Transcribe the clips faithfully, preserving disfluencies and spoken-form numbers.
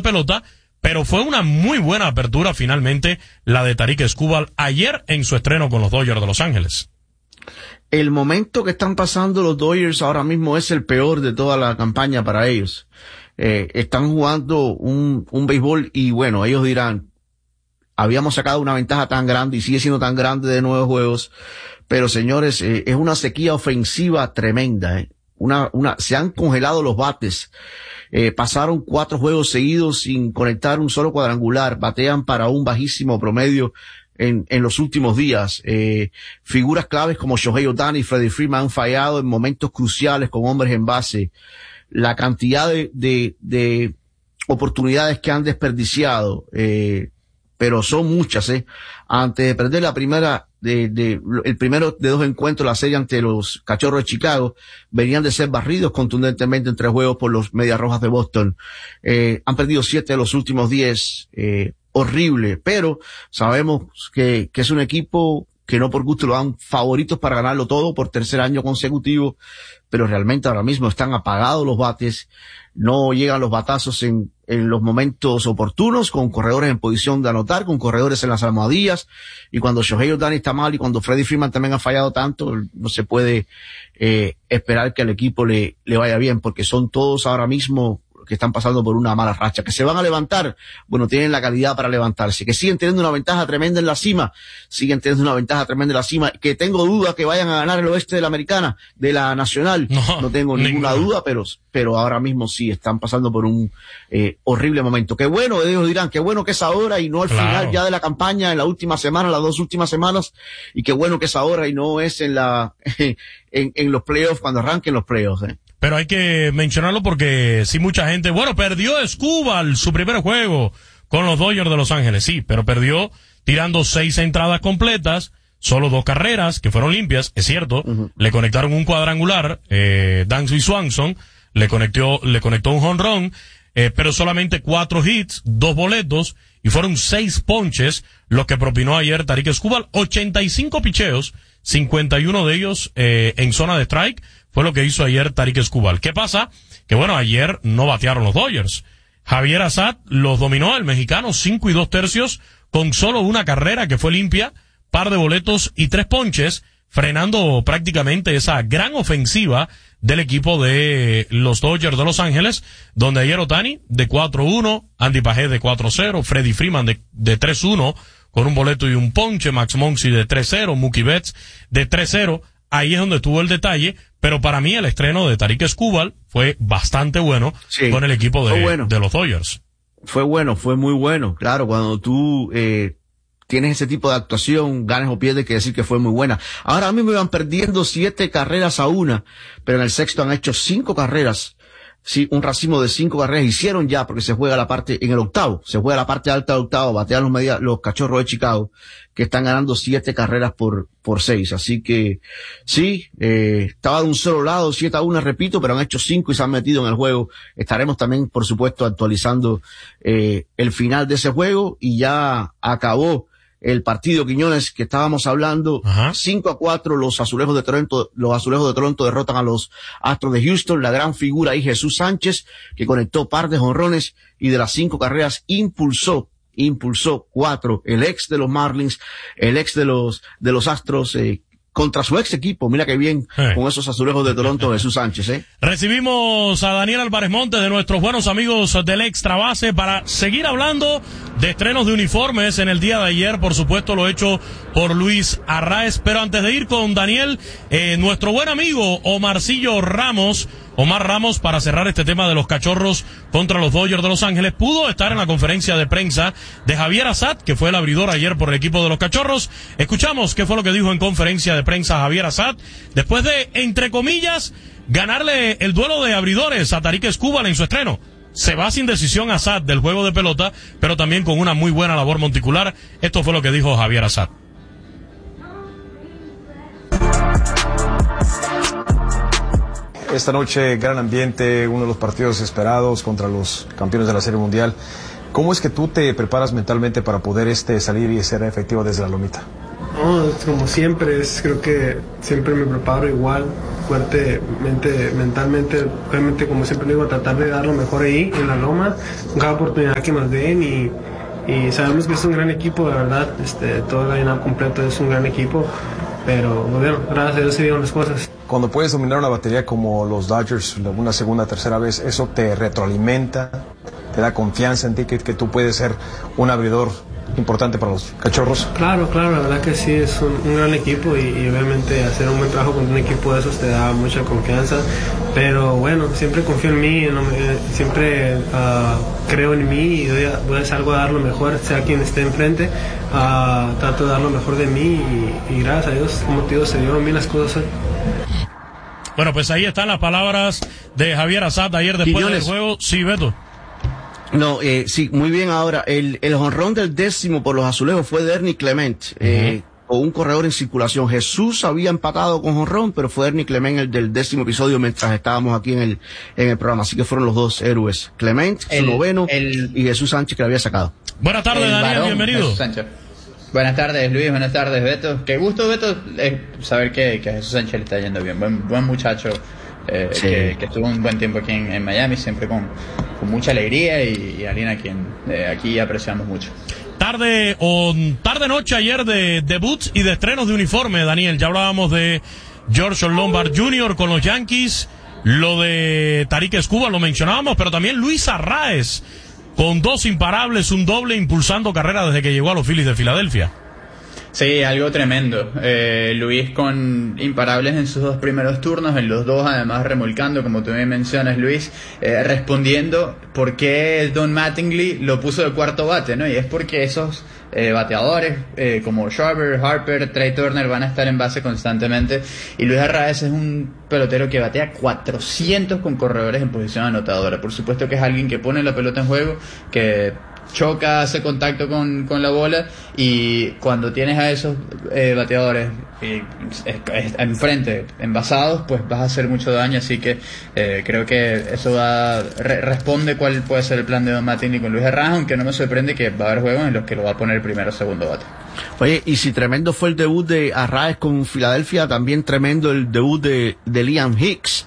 pelota, pero fue una muy buena apertura finalmente la de Tarik Skubal ayer en su estreno con los Dodgers de Los Ángeles. El momento que están pasando los Dodgers ahora mismo es el peor de toda la campaña para ellos. Eh, están jugando un, un béisbol y bueno, ellos dirán, habíamos sacado una ventaja tan grande y sigue siendo tan grande de nueve juegos, pero señores, eh, es una sequía ofensiva tremenda, eh. Una, una, se han congelado los bates, eh, pasaron cuatro juegos seguidos sin conectar un solo cuadrangular, batean para un bajísimo promedio en, en los últimos días, eh, figuras claves como Shohei Ohtani y Freddie Freeman han fallado en momentos cruciales con hombres en base, la cantidad de, de, de oportunidades que han desperdiciado, eh, pero son muchas, eh, antes de perder la primera, de, de, el primero de dos encuentros, la serie ante los Cachorros de Chicago, venían de ser barridos contundentemente en tres juegos por los Medias Rojas de Boston. Eh, han perdido siete de los últimos diez, eh, horrible, pero sabemos que, que es un equipo que no por gusto lo dan favoritos para ganarlo todo por tercer año consecutivo, pero realmente ahora mismo están apagados los bates, no llegan los batazos en, en los momentos oportunos, con corredores en posición de anotar, con corredores en las almohadillas, y cuando Shohei Ohtani está mal y cuando Freddie Freeman también ha fallado tanto, no se puede eh, esperar que al equipo le, le vaya bien, porque son todos ahora mismo que están pasando por una mala racha, que se van a levantar, bueno, tienen la calidad para levantarse, que siguen teniendo una ventaja tremenda en la cima, siguen teniendo una ventaja tremenda en la cima, que tengo duda que vayan a ganar el oeste de la Americana, de la Nacional, no, no tengo ninguna, ninguna duda, pero, pero ahora mismo sí, están pasando por un eh, horrible momento. Qué bueno, ellos dirán, qué bueno que es ahora y no al claro. final ya de la campaña, en la última semana, las dos últimas semanas, y qué bueno que es ahora y no es en la, en, en los playoffs, cuando arranquen los playoffs, eh. Pero hay que mencionarlo porque sí mucha gente, bueno, perdió Skubal su primer juego con los Dodgers de Los Ángeles, sí, pero perdió tirando seis entradas completas, solo dos carreras que fueron limpias, es cierto, uh-huh. le conectaron un cuadrangular, eh, Dansby Swanson, le conectó, le conectó un jonrón, eh, pero solamente cuatro hits, dos boletos, y fueron seis ponches los que propinó ayer Tarik Skubal, ochenta y cinco picheos, cincuenta y uno de ellos eh, en zona de strike, fue lo que hizo ayer Tarik Skubal. ¿Qué pasa? Que bueno, ayer no batearon los Dodgers. Javier Assad los dominó, el mexicano, cinco y dos tercios, con solo una carrera que fue limpia, par de boletos y tres ponches, frenando prácticamente esa gran ofensiva del equipo de los Dodgers de Los Ángeles, donde ayer Ohtani de cuatro uno, Andy Pajés de cuatro cero, Freddie Freeman de, de tres uno, con un boleto y un ponche, Max Muncy de tres cero, Mookie Betts de tres cero, ahí es donde estuvo el detalle, pero para mí el estreno de Tarik Skubal fue bastante bueno sí, con el equipo de, bueno. de los Dodgers. Fue bueno, fue muy bueno. Claro, cuando tú eh, tienes ese tipo de actuación, ganas o pierdes, que decir que fue muy buena. Ahora a mí me van perdiendo siete carreras a una, pero en el sexto han hecho cinco carreras. Sí, un racimo de cinco carreras hicieron ya, porque se juega la parte, en el octavo, se juega la parte alta del octavo, batean los media, los Cachorros de Chicago, que están ganando siete carreras por, por seis. Así que, sí, eh, estaba de un solo lado, siete a una, repito, pero han hecho cinco y se han metido en el juego. Estaremos también, por supuesto, actualizando, eh, el final de ese juego, y ya acabó el partido, Quiñones, que estábamos hablando. Ajá. cinco a cuatro, los azulejos de Toronto, los azulejos de Toronto derrotan a los Astros de Houston. La gran figura ahí, Jesús Sánchez, que conectó par de jonrones y de las cinco carreras impulsó, impulsó cuatro. El ex de los Marlins, el ex de los, de los Astros, eh, contra su ex equipo. Mira qué bien eh. con esos azulejos de Toronto, Jesús Sánchez, ¿eh? Recibimos a Daniel Álvarez Montes, de nuestros buenos amigos del Extra Base, para seguir hablando de estrenos de uniformes en el día de ayer. Por supuesto, lo hecho por Luis Arraez. Pero antes de ir con Daniel, eh, nuestro buen amigo Omarcillo Ramos, Omar Ramos, para cerrar este tema de los Cachorros contra los Dodgers de Los Ángeles, pudo estar en la conferencia de prensa de Javier Assad, que fue el abridor ayer por el equipo de los Cachorros. Escuchamos qué fue lo que dijo en conferencia de prensa Javier Assad, después de, entre comillas, ganarle el duelo de abridores a Tarik Skubal en su estreno. Se va sin decisión Assad del juego de pelota, pero también con una muy buena labor monticular. Esto fue lo que dijo Javier Assad. Esta noche, gran ambiente, uno de los partidos esperados contra los campeones de la Serie Mundial. ¿Cómo es que tú te preparas mentalmente para poder este salir y ser efectivo desde la lomita? No, como siempre, es, creo que siempre me preparo igual. fuertemente, mentalmente, realmente, como siempre digo, tratar de dar lo mejor ahí en la loma, con cada oportunidad que nos den, y, y sabemos que es un gran equipo, de verdad, este, todo el line-up completo es un gran equipo, pero bueno, gracias a Dios se dieron las cosas. Cuando puedes dominar una batería como los Dodgers una segunda, tercera vez, ¿eso te retroalimenta, te da confianza en ti que, que tú puedes ser un abridor importante para los Cachorros? Claro, claro, la verdad que sí, es un, un gran equipo, y, y obviamente hacer un buen trabajo con un equipo de esos te da mucha confianza, pero bueno, siempre confío en mí, no me, siempre uh, creo en mí, y voy a, voy a hacer algo a dar lo mejor, sea quien esté enfrente, uh, trato de dar lo mejor de mí, y, y gracias a Dios, como te digo, se dieron bien las cosas hoy. Bueno, pues ahí están las palabras de Javier Assad ayer después Quiñones. del juego. Sí, Beto. No, eh, sí, muy bien. Ahora, el, el jonrón del décimo por los azulejos fue de Ernie Clement, eh, uh-huh. o un corredor en circulación. Jesús había empatado con jonrón, pero fue Ernie Clement el del décimo episodio mientras estábamos aquí en el, en el programa. Así que fueron los dos héroes. Clement, su El- noveno, el- y Jesús Sánchez, que lo había sacado. Buenas tardes, El Daniel, varón, bienvenido. Jesús Sánchez. Buenas tardes, Luis. Buenas tardes, Beto. Qué gusto, Beto, eh, saber que, que a Jesús Sánchez le está yendo bien. Buen, buen muchacho, eh, Sí. que, que estuvo un buen tiempo aquí en, en Miami, siempre con, con mucha alegría, y, y alguien a quien eh, aquí apreciamos mucho. Tarde o tarde noche ayer de debuts y de estrenos de uniforme, Daniel. Ya hablábamos de George Lombard junior con los Yankees, lo de Tarik Escobar lo mencionábamos, pero también Luis Arraez con dos imparables, un doble, impulsando carrera desde que llegó a los Phillies de Filadelfia. Sí, algo tremendo. Eh, Luis con imparables en sus dos primeros turnos, en los dos además remolcando, como tú me mencionas, Luis, eh, respondiendo por qué Don Mattingly lo puso de cuarto bate, ¿no? Y es porque esos eh, bateadores eh, como Schwarber, Harper, Trey Turner van a estar en base constantemente, y Luis Arraez es un pelotero que batea cuatrocientos con corredores en posición anotadora. Por supuesto que es alguien que pone la pelota en juego, que choca, hace contacto con, con la bola, y cuando tienes a esos eh, bateadores eh, es- es- enfrente, envasados, pues vas a hacer mucho daño, así que eh, creo que eso va, re- responde cuál puede ser el plan de Don Mattingly con Luis Arraez, aunque no me sorprende que va a haber juegos en los que lo va a poner primero o segundo bate. Oye, y si tremendo fue el debut de Arraez con Filadelfia, también tremendo el debut de, de Liam Hicks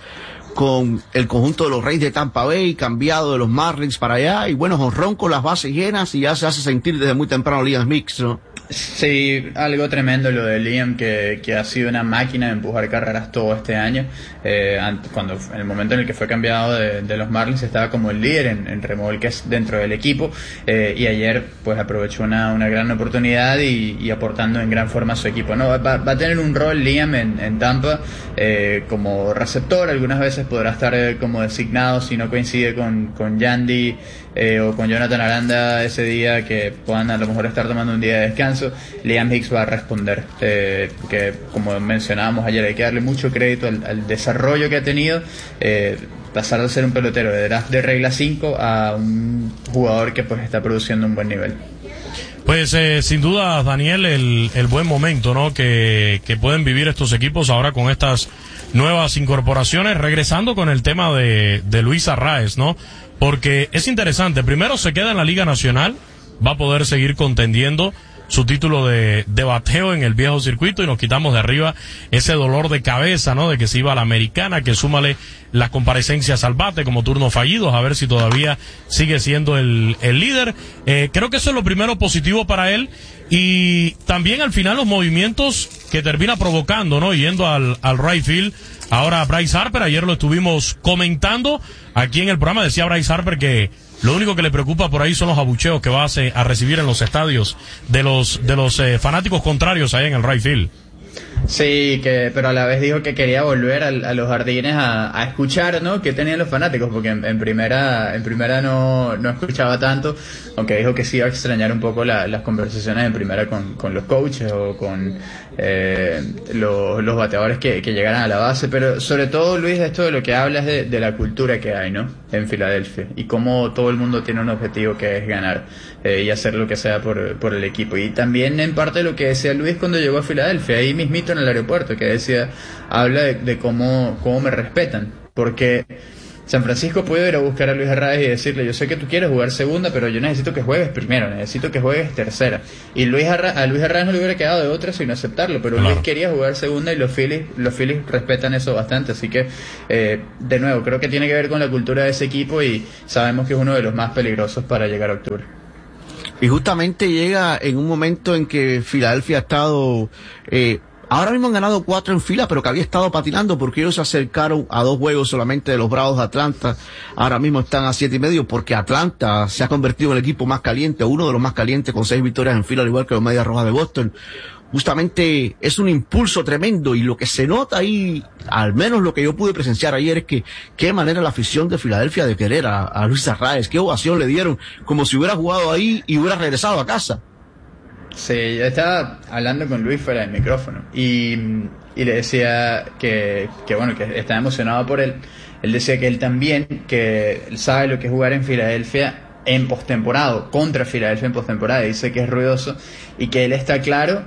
con el conjunto de los Reyes de Tampa Bay, cambiado de los Marlins para allá, y bueno, jonrón con las bases llenas, y ya se hace sentir desde muy temprano Liam Hicks, ¿no? Sí, algo tremendo lo de Liam, que, que ha sido una máquina de empujar carreras todo este año. Eh, ant- cuando en el momento en el que fue cambiado de, de los Marlins estaba como el líder en, en remolques dentro del equipo, eh, y ayer pues aprovechó una, una gran oportunidad y, y aportando en gran forma a su equipo. No, va, va a tener un rol Liam en, en Tampa eh, como receptor, algunas veces podrá estar eh, como designado si no coincide con, con Yandy eh, o con Jonathan Aranda ese día, que puedan a lo mejor estar tomando un día de descanso. Liam Hicks va a responder, eh, que como mencionábamos ayer, hay que darle mucho crédito al, al desarrollo que ha tenido, eh, pasar de ser un pelotero de draft de regla cinco a un jugador que pues está produciendo un buen nivel. Pues eh, sin duda, Daniel, el, el buen momento, ¿no? Que, que pueden vivir estos equipos ahora con estas nuevas incorporaciones, regresando con el tema de, de Luis Arraez, ¿no? Porque es interesante, primero se queda en la Liga Nacional, va a poder seguir contendiendo su título de, de bateo en el viejo circuito, y nos quitamos de arriba ese dolor de cabeza, ¿no? De que se iba a la americana, que súmale las comparecencias al bate como turnos fallidos, a ver si todavía sigue siendo el, el líder. Eh, creo que eso es lo primero positivo para él, y también al final los movimientos que termina provocando, ¿no? Yendo al, al right field. Ahora Bryce Harper, ayer lo estuvimos comentando aquí en el programa, decía Bryce Harper que lo único que le preocupa por ahí son los abucheos que va a, hacer, a recibir en los estadios de los de los eh, fanáticos contrarios ahí en el right field. Sí, que, pero a la vez dijo que quería volver a, a los jardines a, a escuchar, ¿no? Que tenían los fanáticos, porque en, en primera en primera no, no escuchaba tanto, aunque dijo que sí iba a extrañar un poco la, las conversaciones en primera con, con los coaches o con eh, los, los bateadores que, que llegaran a la base. Pero sobre todo, Luis, esto de lo que hablas de, de la cultura que hay, ¿no? En Filadelfia, y cómo todo el mundo tiene un objetivo que es ganar eh, y hacer lo que sea por, por el equipo. Y también en parte lo que decía Luis cuando llegó a Filadelfia, ahí mismito en el aeropuerto, que decía, habla de, de cómo, cómo me respetan, porque San Francisco puede ir a buscar a Luis Arraez y decirle, yo sé que tú quieres jugar segunda, pero yo necesito que juegues primero, necesito que juegues tercera. Y Luis Arra- a Luis Arraez no le hubiera quedado de otra sino aceptarlo, pero claro, Luis quería jugar segunda y los Phillies, los Phillies respetan eso bastante, así que eh, de nuevo, creo que tiene que ver con la cultura de ese equipo y sabemos que es uno de los más peligrosos para llegar a octubre. Y justamente llega en un momento en que Filadelfia ha estado... Eh, Ahora mismo han ganado cuatro en fila, pero que había estado patinando porque ellos se acercaron a dos juegos solamente de los Bravos de Atlanta. Ahora mismo están a siete y medio porque Atlanta se ha convertido en el equipo más caliente, uno de los más calientes con seis victorias en fila, al igual que los Medias Rojas de Boston. Justamente es un impulso tremendo y lo que se nota ahí, al menos lo que yo pude presenciar ayer, es que qué manera la afición de Filadelfia de querer a, a Luis Arraez, qué ovación le dieron, como si hubiera jugado ahí y hubiera regresado a casa. Sí, yo estaba hablando con Luis fuera del micrófono y, y le decía que, que bueno, que estaba emocionado por él. Él decía que él también, que él sabe lo que es jugar en Filadelfia en postemporada, contra Filadelfia en postemporada, dice que es ruidoso y que él está claro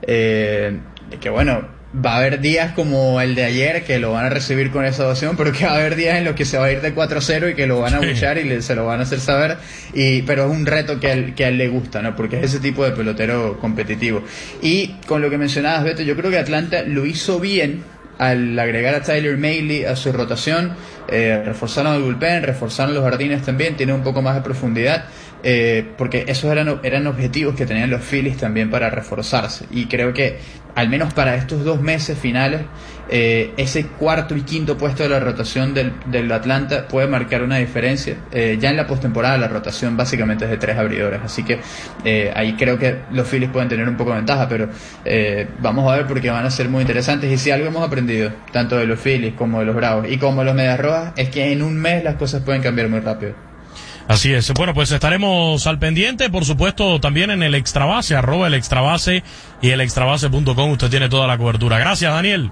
eh, que bueno, va a haber días como el de ayer que lo van a recibir con esa ovación, pero que va a haber días en los que se va a ir de cuatro cero y que lo van a buchar y le, se lo van a hacer saber, y pero es un reto que a, él, que a él le gusta, ¿no? Porque es ese tipo de pelotero competitivo. Y con lo que mencionabas, Beto, yo creo que Atlanta lo hizo bien al agregar a Tyler Mahle a su rotación, eh, reforzaron el bullpen, reforzaron los jardines también, tiene un poco más de profundidad, eh, porque esos eran, eran objetivos que tenían los Phillies también para reforzarse, y creo que al menos para estos dos meses finales, eh, ese cuarto y quinto puesto de la rotación del, del Atlanta puede marcar una diferencia. Eh, ya en la postemporada la rotación básicamente es de tres abridores, así que eh, ahí creo que los Phillies pueden tener un poco de ventaja, pero eh, vamos a ver porque van a ser muy interesantes. Y si algo hemos aprendido, tanto de los Phillies como de los Bravos y como de los Medias Rojas, es que en un mes las cosas pueden cambiar muy rápido. Así es. Bueno, pues estaremos al pendiente, por supuesto, también en el Extrabase, arroba el Extrabase y el extrabase punto com. Usted tiene toda la cobertura. Gracias, Daniel.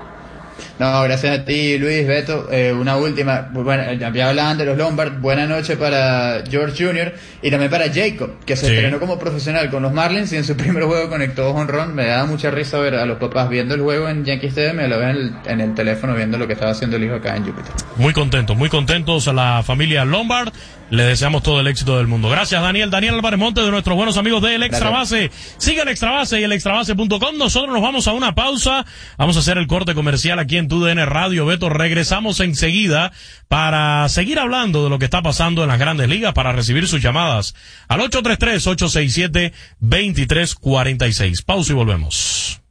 No, gracias a ti, Luis, Beto. Eh, una última, bueno, ya hablaban de los Lombard. Buena noche para George junior y también para Jacob, que se sí. estrenó como profesional con los Marlins y en su primer juego conectó jonrón. Me da mucha risa ver a los papás viendo el juego en Yankee Stadium y a la vez en el, en el teléfono viendo lo que estaba haciendo el hijo acá en Júpiter. Muy contentos, muy contentos a la familia Lombard. Le deseamos todo el éxito del mundo. Gracias, Daniel. Daniel Álvarez Monte, de nuestros buenos amigos del Extrabase. Siga el Extrabase y el extrabase punto com. Nosotros nos vamos a una pausa. Vamos a hacer el corte comercial aquí en Tu D N Radio. Beto, regresamos enseguida para seguir hablando de lo que está pasando en las grandes ligas, para recibir sus llamadas al ocho tres tres, ocho seis siete, dos tres cuatro seis. Pausa y volvemos.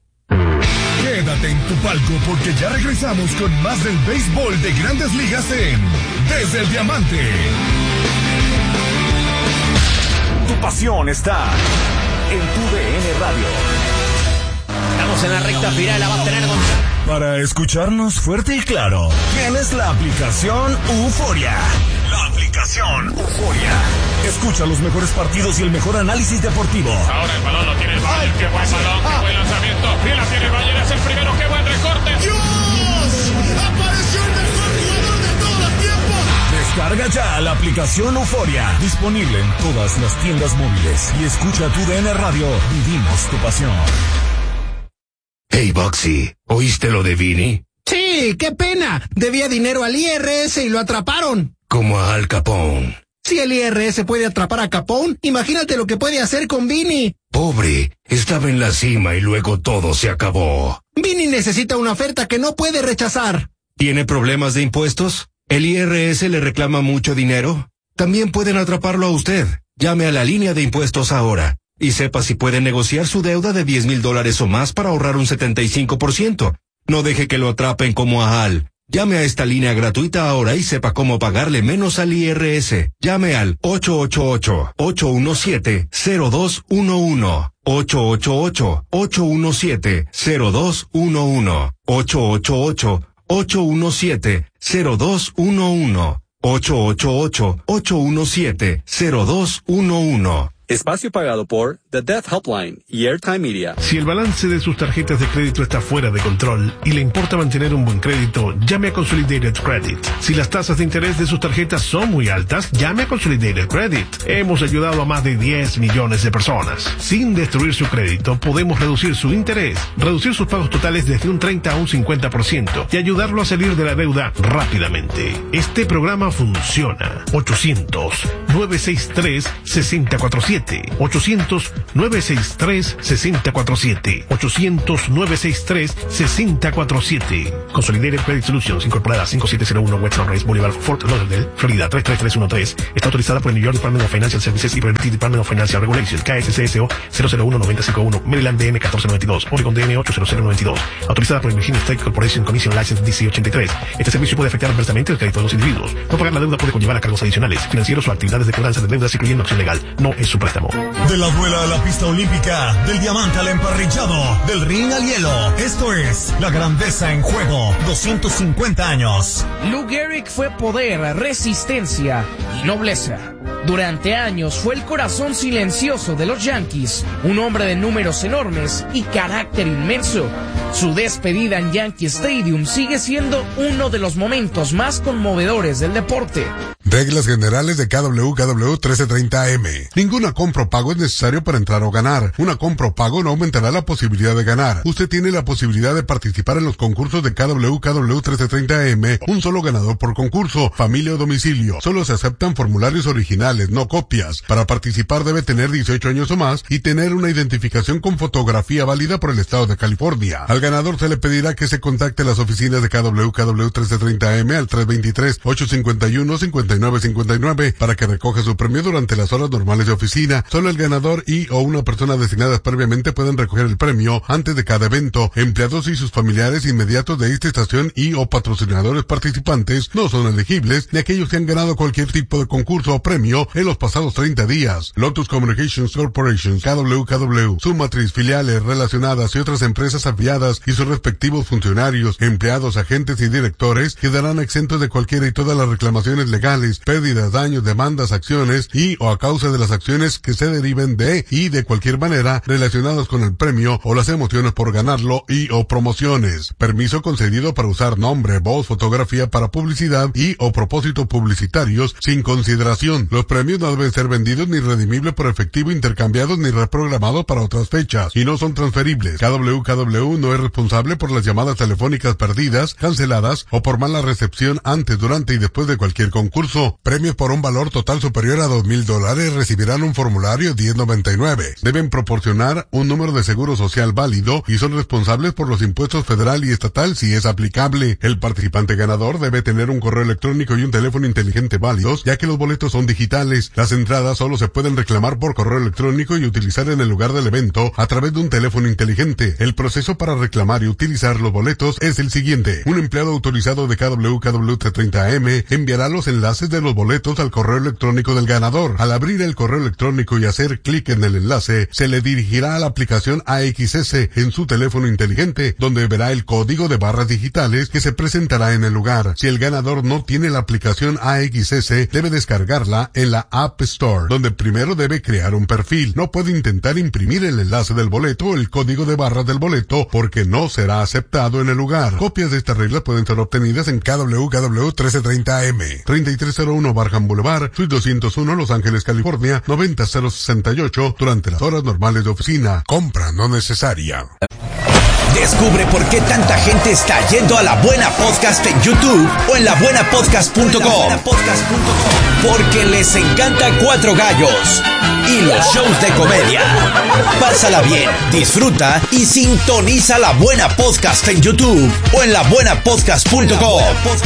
Quédate en tu palco porque ya regresamos con más del béisbol de Grandes Ligas en Desde el Diamante. Tu pasión está en Tu D N Radio. Estamos en la recta final, la va a tener con... Para escucharnos fuerte y claro, tienes la aplicación Euforia. La aplicación Euforia. Escucha los mejores partidos y el mejor análisis deportivo. Ahora el balón lo tiene el Bayern, qué buen balón, qué buen lanzamiento. Bien la tiene el Bayern, es el primero, qué buen recorte. ¡Dios! ¡Apareció el mejor jugador de todos los tiempos! Descarga ya la aplicación Euforia. Disponible en todas las tiendas móviles. Y escucha Tu D N Radio. Vivimos tu pasión. Hey, Boxy, ¿oíste lo de Vini? Sí, qué pena. Debía dinero al I R S y lo atraparon. Como a Al Capone. Si el I R S puede atrapar a Capone, imagínate lo que puede hacer con Vini. Pobre, estaba en la cima y luego todo se acabó. Vini necesita una oferta que no puede rechazar. ¿Tiene problemas de impuestos? ¿El I R S le reclama mucho dinero? También pueden atraparlo a usted. Llame a la línea de impuestos ahora. Y sepa si puede negociar su deuda de diez mil dólares o más para ahorrar un setenta y cinco por ciento. No deje que lo atrapen como a Al. Llame a esta línea gratuita ahora y sepa cómo pagarle menos al I R S. Llame al ocho ocho ocho, ocho uno siete, cero dos uno uno. ocho ocho ocho, ocho uno siete, cero dos uno uno. ocho ocho ocho, ocho uno siete, cero dos uno uno. ocho ocho ocho, ocho uno siete, cero dos uno uno. Espacio pagado por The Death Helpline y Airtime Media. Si el balance de sus tarjetas de crédito está fuera de control y le importa mantener un buen crédito, llame a Consolidated Credit. Si las tasas de interés de sus tarjetas son muy altas, llame a Consolidated Credit. Hemos ayudado a más de diez millones de personas. Sin destruir su crédito, podemos reducir su interés, reducir sus pagos totales desde un treinta a un cincuenta por ciento y ayudarlo a salir de la deuda rápidamente. Este programa funciona. ochocientos, nueve seis tres, seis cero cuatro siete. ochocientos, nueve seis tres, seis cero cuatro siete. ochocientos, nueve seis tres, seis cero cuatro siete. Consolidated Credit Solutions, incorporada cinco siete cero uno West Sunrise Boulevard, Fort Lauderdale, Florida tres tres tres uno tres. Está autorizada por el New York Department of Financial Services y por el Department of Financial Regulation, K S C S O cero cero uno nueve cinco uno, Maryland D M catorce noventa y dos, Oregon D M ocho cero cero nueve dos. Autorizada por el Virginia State Corporation Commission License D C ochenta y tres. Este servicio puede afectar adversamente el crédito de los individuos. No pagar la deuda puede conllevar a cargos adicionales, financieros o actividades de cobranza de deudas, incluyendo acción legal. No es su préstamo. De la duela a la pista olímpica, del diamante al emparrillado, del ring al hielo. Esto es La Grandeza en Juego, doscientos cincuenta años. Lou Gehrig fue poder, resistencia y nobleza. Durante años fue el corazón silencioso de los Yankees, un hombre de números enormes y carácter inmenso. Su despedida en Yankee Stadium sigue siendo uno de los momentos más conmovedores del deporte. Reglas generales de K W K W trece treinta M. Ninguna compra o pago es necesario para entrar o ganar. Una compra o pago no aumentará la posibilidad de ganar. Usted tiene la posibilidad de participar en los concursos de K W K W trece treinta M. Un solo ganador por concurso, familia o domicilio. Solo se aceptan formularios originales, no copias. Para participar debe tener dieciocho años o más y tener una identificación con fotografía válida por el estado de California. Al ganador se le pedirá que se contacte a las oficinas de K W K W trece treinta M al tres dos tres, ocho cinco uno, cinco nueve cinco nueve para que recoja su premio durante las horas normales de oficina. Solo el ganador y o una persona designadas previamente pueden recoger el premio antes de cada evento. Empleados y sus familiares inmediatos de esta estación y o patrocinadores participantes no son elegibles, ni aquellos que han ganado cualquier tipo de concurso o premio en los pasados treinta días. Lotus Communications Corporation, K W K W, su matriz, filiales relacionadas y otras empresas afiliadas y sus respectivos funcionarios, empleados, agentes y directores quedarán exentos de cualquiera y todas las reclamaciones legales, pérdidas, daños, demandas, acciones y o a causa de las acciones que se deriven de y de cualquier manera relacionadas con el premio o las emociones por ganarlo y o promociones. Permiso concedido para usar nombre, voz, fotografía para publicidad y o propósitos publicitarios sin consideración. Los premios no deben ser vendidos ni redimibles por efectivo, intercambiados ni reprogramados para otras fechas y no son transferibles. K W K W no es responsable por las llamadas telefónicas perdidas, canceladas o por mala recepción antes, durante y después de cualquier concurso. Premios por un valor total superior a dos mil dólares recibirán un formulario diez noventa y nueve. Deben proporcionar un número de seguro social válido y son responsables por los impuestos federal y estatal si es aplicable. El participante ganador debe tener un correo electrónico y un teléfono inteligente válidos, ya que los boletos son digitales. Las entradas solo se pueden reclamar por correo electrónico y utilizar en el lugar del evento a través de un teléfono inteligente. El proceso para reclamar y utilizar los boletos es el siguiente. Un empleado autorizado de K W K W treinta M enviará los enlaces de los boletos al correo electrónico del ganador. Al abrir el correo electrónico y hacer clic en el enlace, se le dirigirá a la aplicación A X S en su teléfono inteligente, donde verá el código de barras digitales que se presentará en el lugar. Si el ganador no tiene la aplicación A X S, debe descargarla en la App Store, donde primero debe crear un perfil. No puede intentar imprimir el enlace del boleto o el código de barras del boleto porque no será aceptado en el lugar. Copias de estas reglas pueden ser obtenidas en K W K W trece treinta M, treinta y tres cero uno Barham Boulevard, Suite doscientos uno, Los Ángeles, California, noventa cero sesenta y ocho, durante las horas normales de oficina. Compra no necesaria. Descubre por qué tanta gente está yendo a La Buena Podcast en YouTube o en la buena podcast punto com. Porque les encanta Cuatro Gallos y los shows de comedia. Pásala bien, disfruta y sintoniza La Buena Podcast en YouTube o en la buena podcast punto com.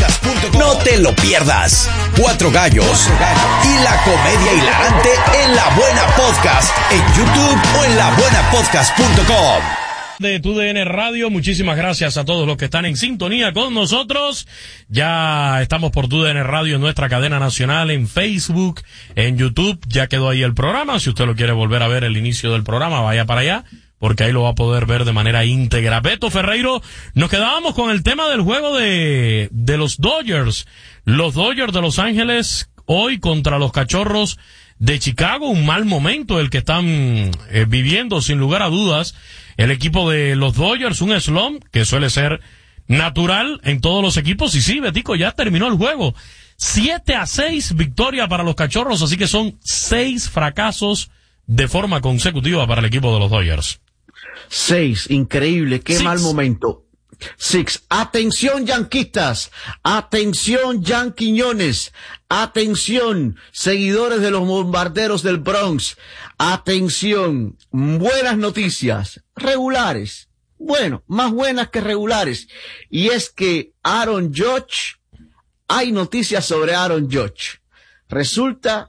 No te lo pierdas. Cuatro Gallos y la comedia hilarante en La Buena Podcast en YouTube o en la buena podcast punto com. De Tu D N Radio, muchísimas gracias a todos los que están en sintonía con nosotros. Ya estamos por Tu D N Radio en nuestra cadena nacional, en Facebook, en YouTube. Ya quedó ahí el programa. Si usted lo quiere volver a ver el inicio del programa, vaya para allá, porque ahí lo va a poder ver de manera íntegra. Beto Ferreiro, nos quedábamos con el tema del juego de, de los Dodgers. Los Dodgers de Los Ángeles hoy contra los Cachorros de Chicago, un mal momento el que están eh, viviendo, sin lugar a dudas, el equipo de los Dodgers, un slump que suele ser natural en todos los equipos. Y sí, Betico, ya terminó el juego. siete a seis victoria para los Cachorros, así que son seis fracasos de forma consecutiva para el equipo de los Dodgers. Seis, increíble, qué Six. mal momento. Six. Atención, yanquistas. Atención, yanquiñones. Atención, seguidores de los bombarderos del Bronx. Atención, buenas noticias. Regulares. Bueno, más buenas que regulares. Y es que Aaron Judge, hay noticias sobre Aaron Judge. Resulta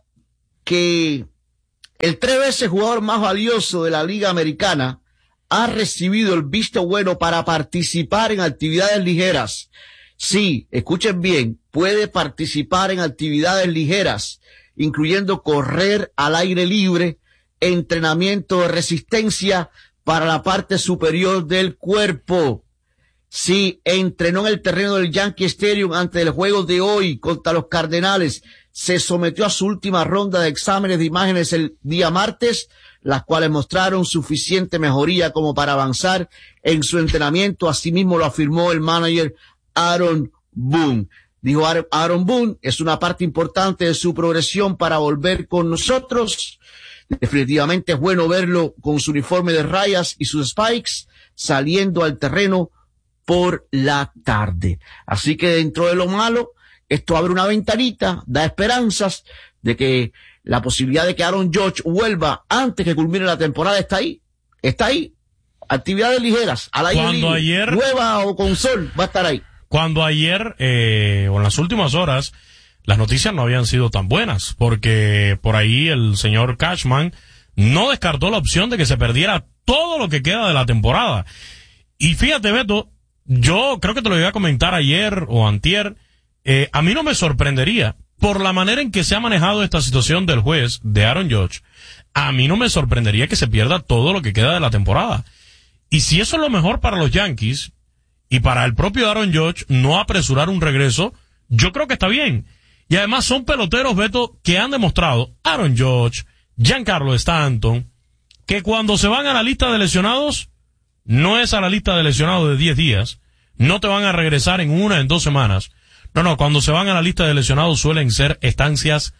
que el tres veces jugador más valioso de la Liga Americana ha recibido el visto bueno para participar en actividades ligeras. Sí, escuchen bien, puede participar en actividades ligeras, incluyendo correr al aire libre, entrenamiento de resistencia para la parte superior del cuerpo. Sí, entrenó en el terreno del Yankee Stadium antes del juego de hoy contra los Cardenales. Se sometió a su última ronda de exámenes de imágenes el día martes, las cuales mostraron suficiente mejoría como para avanzar en su entrenamiento. Asimismo lo afirmó el manager Aaron Boone. Dijo Aaron Boone, es una parte importante de su progresión para volver con nosotros. Definitivamente es bueno verlo con su uniforme de rayas y sus spikes saliendo al terreno por la tarde. Así que dentro de lo malo, esto abre una ventanita, da esperanzas de que la posibilidad de que Aaron Judge vuelva antes que culmine la temporada está ahí, está ahí. Actividades ligeras, al aire Cuando libre, ayer, nueva o con sol, va a estar ahí. Cuando ayer, eh, o en las últimas horas, las noticias no habían sido tan buenas, porque por ahí el señor Cashman no descartó la opción de que se perdiera todo lo que queda de la temporada. Y fíjate, Beto, yo creo que te lo iba a comentar ayer o antier, eh, a mí no me sorprendería, por la manera en que se ha manejado esta situación del juez, de Aaron Judge, a mí no me sorprendería que se pierda todo lo que queda de la temporada. Y si eso es lo mejor para los Yankees, y para el propio Aaron Judge no apresurar un regreso, yo creo que está bien. Y además son peloteros, Beto, que han demostrado, Aaron Judge, Giancarlo Stanton, que cuando se van a la lista de lesionados, no es a la lista de lesionados de diez días, no te van a regresar en una, en dos semanas. No, no, cuando se van a la lista de lesionados suelen ser estancias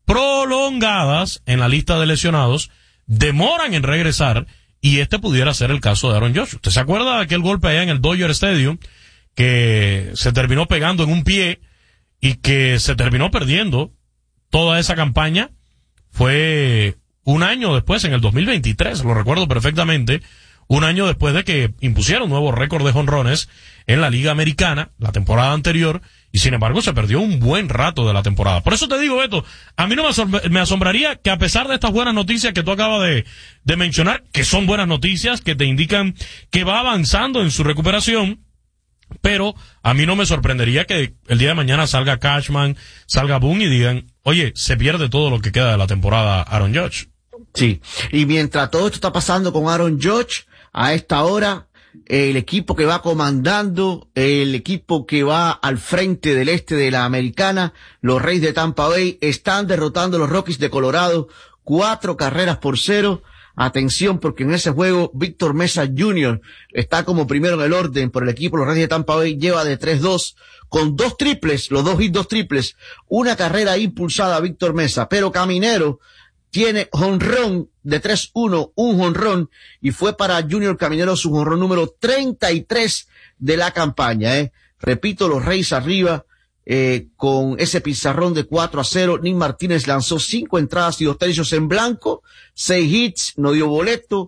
prolongadas en la lista de lesionados, demoran en regresar, y este pudiera ser el caso de Aaron Judge. ¿Usted se acuerda de aquel golpe allá en el Dodger Stadium que se terminó pegando en un pie y que se terminó perdiendo toda esa campaña? Fue un año después, en el dos mil veintitrés, lo recuerdo perfectamente, un año después de que impusieron nuevo récord de jonrones en la Liga Americana, la temporada anterior, y sin embargo se perdió un buen rato de la temporada. Por eso te digo, Beto, a mí no me, asom- me asombraría que a pesar de estas buenas noticias que tú acabas de, de mencionar, que son buenas noticias, que te indican que va avanzando en su recuperación, pero a mí no me sorprendería que el día de mañana salga Cashman, salga Boone y digan, oye, se pierde todo lo que queda de la temporada Aaron Judge. Sí, y mientras todo esto está pasando con Aaron Judge, a esta hora, el equipo que va comandando, el equipo que va al frente del este de la Americana, los Reyes de Tampa Bay, están derrotando a los Rockies de Colorado, cuatro carreras por cero. Atención, porque en ese juego Víctor Mesa junior está como primero en el orden por el equipo. Los Reyes de Tampa Bay lleva de tres dos con dos triples, los dos hits, dos triples, una carrera impulsada a Víctor Mesa, pero Caminero tiene jonrón de tres uno, un jonrón, y fue para Junior Caminero su jonrón número treinta y tres de la campaña, eh. Repito, los Reyes arriba, eh, con ese pizarrón de cuatro a cero. Nick Martínez lanzó cinco entradas y dos tercios en blanco, seis hits, no dio boleto,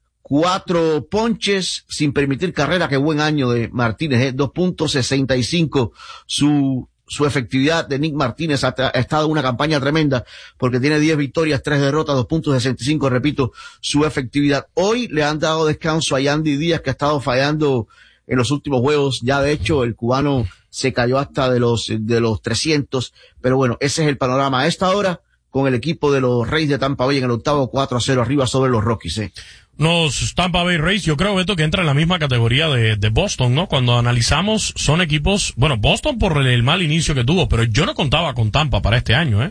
cuatro ponches, sin permitir carrera. Qué buen año de Martínez, eh. dos punto sesenta y cinco su su efectividad de Nick Martínez. Ha, ha estado una campaña tremenda porque tiene diez victorias, tres derrotas, dos punto sesenta y cinco, repito, su efectividad. Hoy le han dado descanso a Yandy Díaz, que ha estado fallando en los últimos juegos. Ya de hecho el cubano se cayó hasta de los de los trescientos, pero bueno, ese es el panorama a esta hora con el equipo de los Reyes de Tampa Bay en el octavo, cuatro a cero arriba sobre los Rockies, eh. Los Tampa Bay Rays, yo creo, Beto, que entra en la misma categoría de, de Boston, ¿no? Cuando analizamos, son equipos, bueno, Boston por el mal inicio que tuvo, pero yo no contaba con Tampa para este año, ¿eh?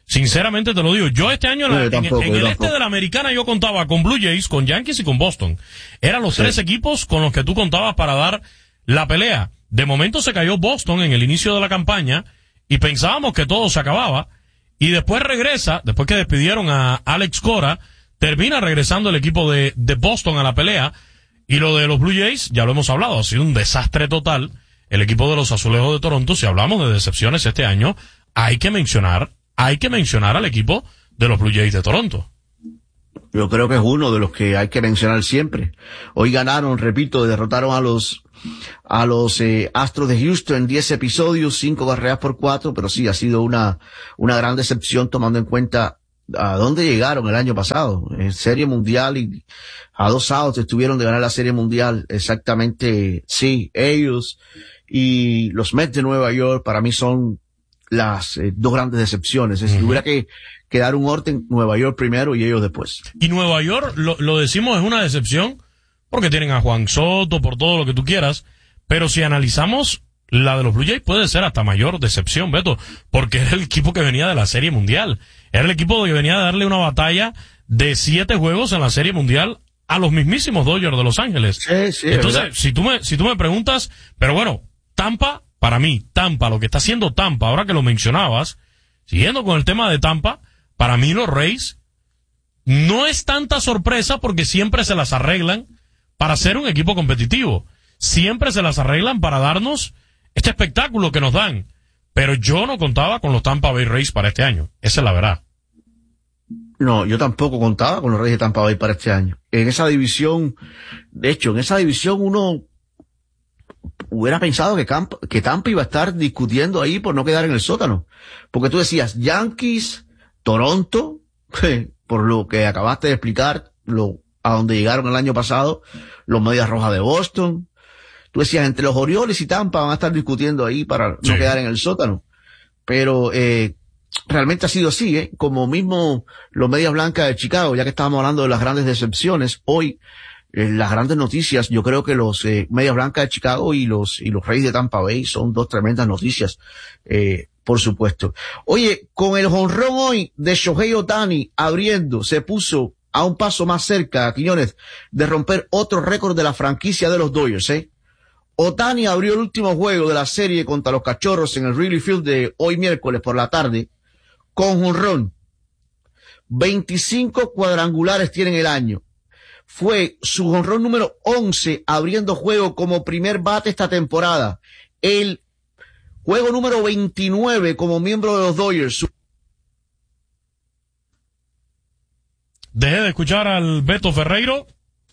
Sinceramente te lo digo. Yo este año, en, la, no, en, tampoco, en el tampoco. este de la Americana, yo contaba con Blue Jays, con Yankees y con Boston. Eran los sí. tres equipos con los que tú contabas para dar la pelea. De momento se cayó Boston en el inicio de la campaña y pensábamos que todo se acababa. Y después regresa, después que despidieron a Alex Cora, termina regresando el equipo de, de Boston a la pelea. Y lo de los Blue Jays, ya lo hemos hablado, ha sido un desastre total. El equipo de los Azulejos de Toronto, si hablamos de decepciones este año, hay que mencionar, hay que mencionar al equipo de los Blue Jays de Toronto. Yo creo que es uno de los que hay que mencionar siempre. Hoy ganaron, repito, derrotaron a los a los eh, Astros de Houston en diez episodios, cinco carreras por cuatro, pero sí ha sido una una gran decepción tomando en cuenta a dónde llegaron el año pasado, en Serie Mundial, y a dos outs estuvieron de ganar la Serie Mundial. Exactamente, sí, ellos y los Mets de Nueva York para mí son las eh, dos grandes decepciones. Es decir, uh-huh. hubiera que, que dar un orden, Nueva York primero y ellos después. Y Nueva York, lo, lo decimos, es una decepción porque tienen a Juan Soto, por todo lo que tú quieras, pero si analizamos, la de los Blue Jays puede ser hasta mayor decepción, Beto, porque era el equipo que venía de la Serie Mundial. Era el equipo que venía de darle una batalla de siete juegos en la Serie Mundial a los mismísimos Dodgers de Los Ángeles. Sí, sí, entonces, si tú me, si tú me preguntas, pero bueno, Tampa, para mí, Tampa, lo que está haciendo Tampa, ahora que lo mencionabas, siguiendo con el tema de Tampa, para mí los Rays no es tanta sorpresa porque siempre se las arreglan para ser un equipo competitivo. Siempre se las arreglan para darnos este espectáculo que nos dan. Pero yo no contaba con los Tampa Bay Rays para este año. Esa es la verdad. No, yo tampoco contaba con los Rays de Tampa Bay para este año. En esa división, de hecho, en esa división uno hubiera pensado que, Camp, que Tampa iba a estar discutiendo ahí por no quedar en el sótano. Porque tú decías Yankees, Toronto, por lo que acabaste de explicar, lo, a donde llegaron el año pasado, los Medias Rojas de Boston. Tú decías, entre los Orioles y Tampa van a estar discutiendo ahí para sí. no quedar en el sótano. Pero eh realmente ha sido así, ¿eh? Como mismo los Medias Blancas de Chicago, ya que estábamos hablando de las grandes decepciones, hoy eh, las grandes noticias, yo creo que los eh, Medias Blancas de Chicago y los y los Rays de Tampa Bay son dos tremendas noticias, eh, por supuesto. Oye, con el jonrón hoy de Shohei Ohtani abriendo, se puso a un paso más cerca, Quiñones, de romper otro récord de la franquicia de los Dodgers, ¿eh? Ohtani abrió el último juego de la serie contra los Cachorros en el Wrigley Field de hoy miércoles por la tarde con jonrón. veinticinco cuadrangulares tiene en el año. Fue su jonrón número once abriendo juego como primer bate esta temporada. El juego número veintinueve como miembro de los Dodgers. Dejé de escuchar al Beto Ferreiro.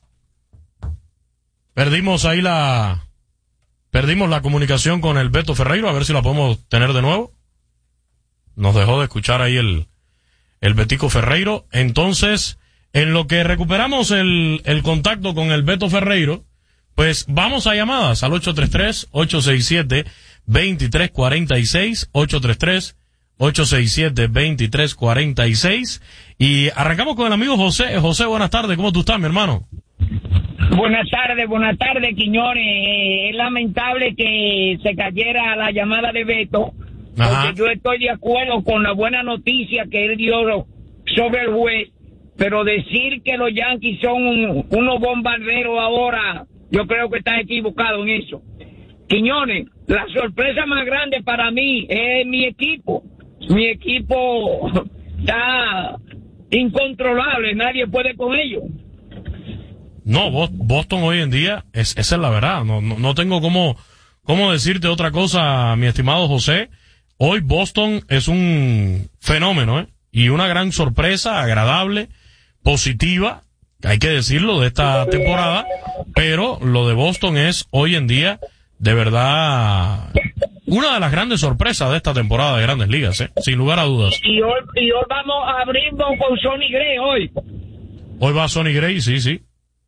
Perdimos ahí la... Perdimos la comunicación con el Beto Ferreiro, a ver si la podemos tener de nuevo. Nos dejó de escuchar ahí el, el Betico Ferreiro. Entonces, en lo que recuperamos el, el contacto con el Beto Ferreiro, pues vamos a llamadas al ocho tres tres, ocho seis siete, dos tres cuatro seis, ocho tres tres, ocho seis siete, dos tres cuatro seis. Y arrancamos con el amigo José. José, buenas tardes, ¿cómo tú estás, mi hermano? Buenas tardes, buenas tardes, Quiñones. Eh, es lamentable que se cayera la llamada de Beto, Ajá. porque yo estoy de acuerdo con la buena noticia que él dio sobre el juez, pero decir que los Yankees son un, unos bombarderos ahora, yo creo que estás equivocado en eso. Quiñones, la sorpresa más grande para mí es mi equipo. Mi equipo está incontrolable, nadie puede con ellos. No, Boston hoy en día, es, esa es la verdad. No, no, no tengo cómo, cómo decirte otra cosa, mi estimado José. Hoy Boston es un fenómeno, ¿eh? Y una gran sorpresa, agradable, positiva, hay que decirlo, de esta temporada. Pero lo de Boston es hoy en día, de verdad, una de las grandes sorpresas de esta temporada de Grandes Ligas, ¿eh? Sin lugar a dudas. Y hoy, y hoy vamos a abrir con Sonny Gray hoy. Hoy va Sonny Gray, sí, sí.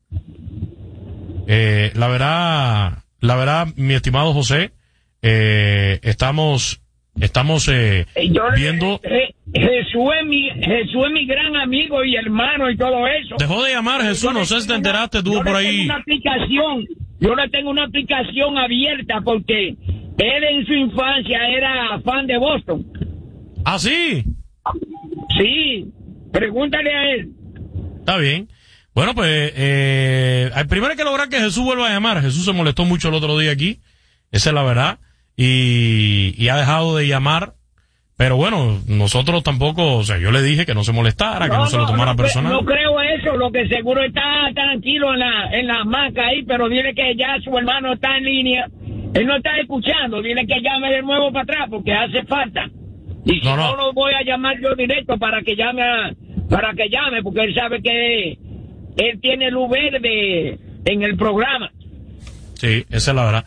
Eh, la verdad, la verdad, mi estimado José, eh, estamos, estamos eh, Yo, viendo. Eh, Jesús es mi, Jesús es mi gran amigo y hermano y todo eso. Dejó de llamar Jesús, no sé si te enteraste, tú por ahí. Una aplicación, yo le tengo una aplicación abierta porque él en su infancia era fan de Boston. ¿Ah, sí? Sí, pregúntale a él. Está bien. Bueno, pues, eh, primero hay que lograr que Jesús vuelva a llamar. Jesús se molestó mucho el otro día aquí. Esa es la verdad. Y, y ha dejado de llamar. Pero bueno, nosotros tampoco, o sea, yo le dije que no se molestara, que no, no se lo tomara no, personal. No creo eso, lo que seguro está tranquilo en la, en la hamaca ahí, pero dile que ya su hermano está en línea. Él no está escuchando, dile que llame de nuevo para atrás porque hace falta. Y si no, no, no lo voy a llamar yo directo para que llame, a, para que llame, porque él sabe que él tiene luz verde en el programa. Sí, esa es la verdad.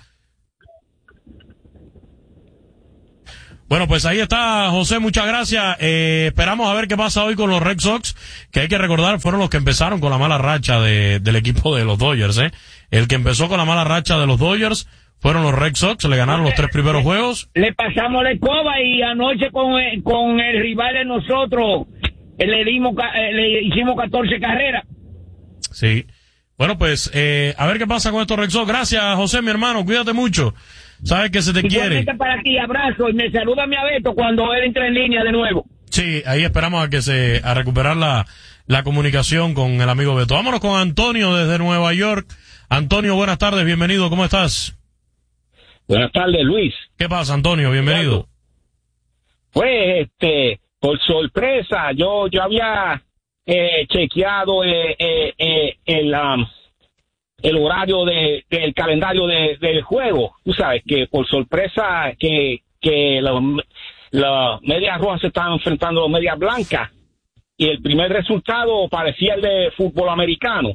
Bueno, pues ahí está, José, muchas gracias. Eh, esperamos a ver qué pasa hoy con los Red Sox, que hay que recordar fueron los que empezaron con la mala racha de, del equipo de los Dodgers, ¿eh? El que empezó con la mala racha de los Dodgers fueron los Red Sox, le ganaron los tres primeros juegos. Le pasamos la escoba y anoche con, con el rival de nosotros le dimos, le hicimos catorce carreras. Sí. Bueno, pues, eh, a ver qué pasa con estos Red Sox. Gracias, José, mi hermano, cuídate mucho. Sabes que se te quiere. Para ti, abrazo, y me saluda mi Abeto cuando él entre en línea de nuevo. Sí, ahí esperamos a que se, a recuperar la, la comunicación con el amigo Beto. Vámonos con Antonio desde Nueva York. Antonio, buenas tardes, bienvenido, ¿cómo estás? Buenas tardes, Luis. ¿Qué pasa, Antonio? Bienvenido. Pues, este, por sorpresa, yo, yo había, eh, chequeado, eh, eh, eh, el, um, el horario de, del calendario de, del juego. Tú sabes que por sorpresa que, que las la medias rojas se estaban enfrentando a las medias blancas y el primer resultado parecía el de fútbol americano.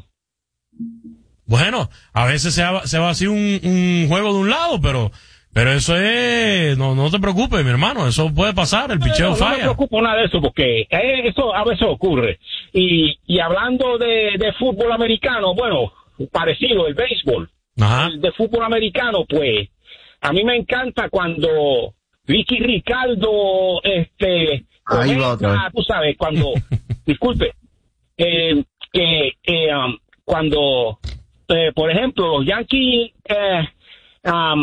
Bueno, a veces se va, se va así un, un juego de un lado, pero, pero eso es, no, no te preocupes, mi hermano, eso puede pasar, el picheo no, falla. No me preocupo nada de eso porque eso a veces ocurre. Y, y hablando de, de fútbol americano, bueno, parecido, el béisbol. Ajá. El de fútbol americano, pues, a mí me encanta cuando Ricky Ricardo, este, ahí va otra vez. Tú sabes, cuando, disculpe, eh, eh, eh, um, cuando, eh, por ejemplo, los Yankees eh, um,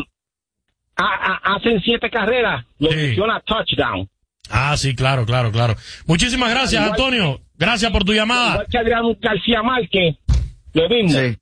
a, a, hacen siete carreras, lo sí. menciona touchdown. Ah, sí, claro, claro, claro. Muchísimas gracias, igual, Antonio. Gracias por tu llamada. Igual que Adrián García Márquez, lo mismo. Sí.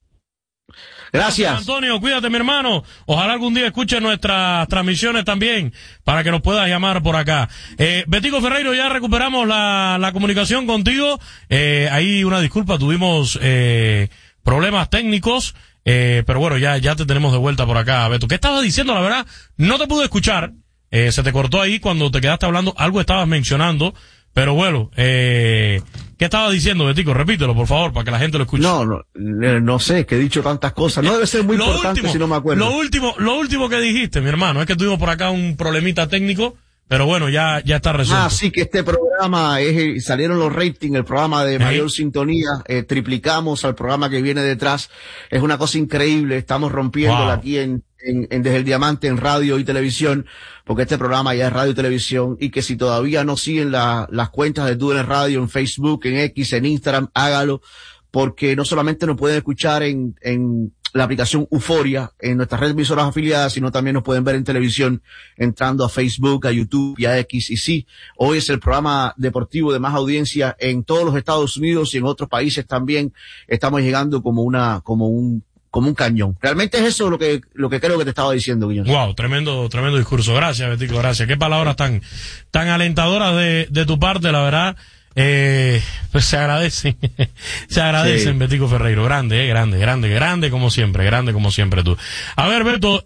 Gracias. Gracias, Antonio. Cuídate, mi hermano. Ojalá algún día escuche nuestras transmisiones también para que nos puedas llamar por acá. Eh, Betico Ferreiro, ya recuperamos la, la comunicación contigo. Eh, ahí una disculpa, tuvimos eh, problemas técnicos, eh, pero bueno, ya, ya te tenemos de vuelta por acá, Beto. ¿Qué estabas diciendo? La verdad, no te pude escuchar. Eh, se te cortó ahí cuando te quedaste hablando. Algo estabas mencionando. Pero bueno, eh, ¿qué estaba diciendo, Betico? Repítelo, por favor, para que la gente lo escuche. No, no, no sé, que he dicho tantas cosas. No debe ser muy lo importante último, si no me acuerdo. Lo último, lo último que dijiste, mi hermano, es que tuvimos por acá un problemita técnico, pero bueno, ya, ya está resuelto. Ah, sí, que este programa, es, salieron los ratings, el programa de mayor ¿Eh? sintonía, eh, triplicamos al programa que viene detrás. Es una cosa increíble, estamos rompiéndola wow. aquí en, en, en Desde el Diamante, en radio y televisión, porque este programa ya es radio y televisión, y que si todavía no siguen la, las cuentas de T U D N Radio en Facebook, en X, en Instagram, hágalo, porque no solamente nos pueden escuchar en, en la aplicación Euforia, en nuestras redes emisoras afiliadas, sino también nos pueden ver en televisión entrando a Facebook, a YouTube y a X. Y sí, hoy es el programa deportivo de más audiencia en todos los Estados Unidos y en otros países también. Estamos llegando como una, como un, como un cañón. Realmente es eso lo que, lo que creo que te estaba diciendo, Guillermo. Wow, tremendo, tremendo discurso. Gracias, Betico, gracias. Qué palabras tan, tan alentadoras de, de tu parte, la verdad. Eh, pues se agradecen, se agradecen, sí. Betico Ferreiro, grande, eh, grande, grande, grande como siempre, grande como siempre tú. A ver, Beto,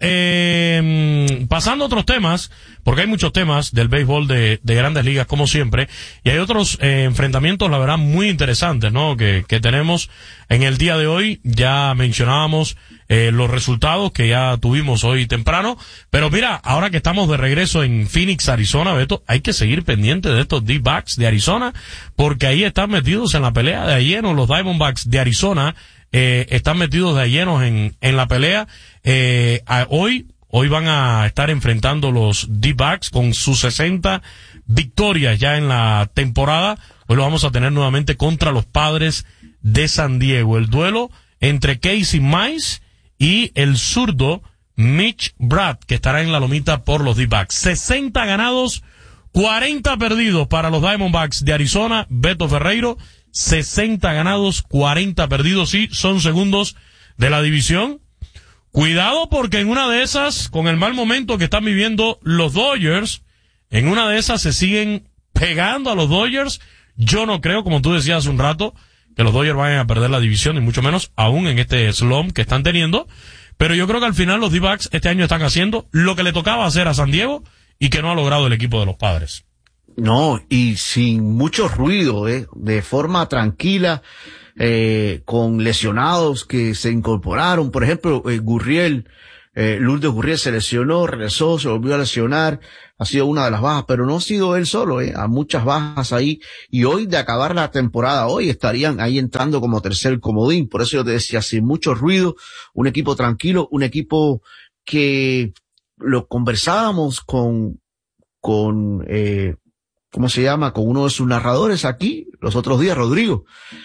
eh, pasando a otros temas, porque hay muchos temas del béisbol de, de grandes ligas como siempre, y hay otros eh, enfrentamientos, la verdad, muy interesantes, ¿no? Que, que tenemos en el día de hoy. Ya mencionábamos eh, los resultados que ya tuvimos hoy temprano, pero mira, ahora que estamos de regreso en Phoenix, Arizona, Beto, hay que seguir pendiente de estos D-backs de Arizona, porque ahí están metidos en la pelea de lleno. Los Diamondbacks de Arizona eh, están metidos de lleno en, en la pelea. Eh, a, hoy, hoy van a estar enfrentando los D-backs con sus sesenta victorias ya en la temporada. Hoy lo vamos a tener nuevamente contra los Padres de San Diego. El duelo entre Casey Mize y el zurdo Mitch Bratt, que estará en la lomita por los D-backs. sesenta ganados, cuarenta perdidos para los Diamondbacks de Arizona, Beto Ferreiro, sesenta ganados, cuarenta perdidos, sí, son segundos de la división. Cuidado porque en una de esas, con el mal momento que están viviendo los Dodgers, en una de esas se siguen pegando a los Dodgers. Yo no creo, como tú decías hace un rato, que los Dodgers vayan a perder la división, ni mucho menos aún en este slump que están teniendo. Pero yo creo que al final los D-backs este año están haciendo lo que le tocaba hacer a San Diego y que no ha logrado el equipo de los Padres. No, y sin mucho ruido, eh, de forma tranquila, eh, con lesionados que se incorporaron. Por ejemplo, eh, Gurriel, eh, Lourdes Gurriel se lesionó, regresó, se volvió a lesionar. Ha sido una de las bajas, pero no ha sido él solo, eh, a muchas bajas ahí. Y hoy, de acabar la temporada, hoy estarían ahí entrando como tercer comodín. Por eso yo te decía, sin mucho ruido, un equipo tranquilo, un equipo que lo conversábamos con, con, eh, ¿cómo se llama? Con uno de sus narradores aquí, los otros días, Rodrigo.